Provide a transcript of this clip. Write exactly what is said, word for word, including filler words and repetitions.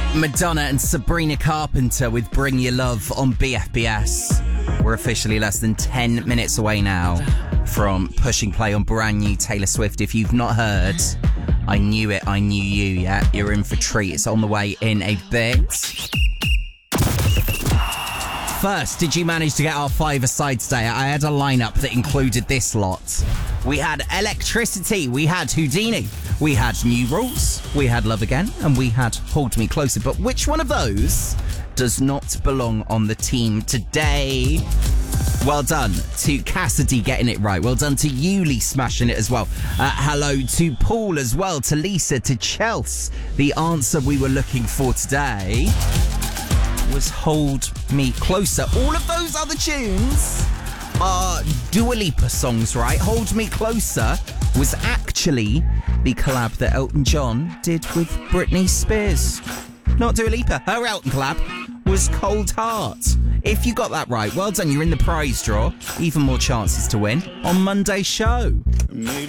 Madonna and Sabrina Carpenter with Bring Your Love on B F B S. We're officially less than ten minutes away now from pushing play on brand new Taylor Swift. If you've not heard, I knew it, I knew you, yeah? You're in for a treat. It's on the way in a bit. First, did you manage to get our five-a-side today? I had a lineup that included this lot. We had Electricity, we had Houdini, we had New Rules, we had Love Again, and we had Hold Me Closer. But which one of those does not belong on the team today? Well done to Cassidy getting it right. Well done to Yuli smashing it as well. Uh, hello to Paul as well, to Lisa, to Chelsea. The answer we were looking for today was Hold Me Closer. All of those other tunes are Dua Lipa songs, right? Hold Me Closer was actually the collab that Elton John did with Britney Spears. Not Dua Lipa. Her Elton collab was Cold Heart. If you got that right, well done. You're in the prize draw. Even more chances to win on Monday's show.